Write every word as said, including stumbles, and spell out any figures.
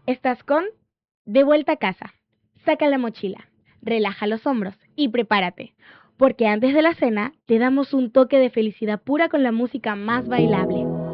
Estás con De vuelta a casa. Saca la mochila, relaja los hombros y prepárate, porque antes de la cena te damos un toque de felicidad pura con la música más bailable.